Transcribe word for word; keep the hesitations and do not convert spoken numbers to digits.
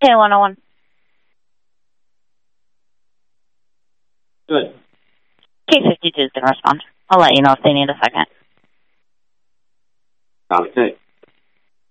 K one oh one. Good. K fifty-two is going to respond. I'll let you know if they need a second. Okay.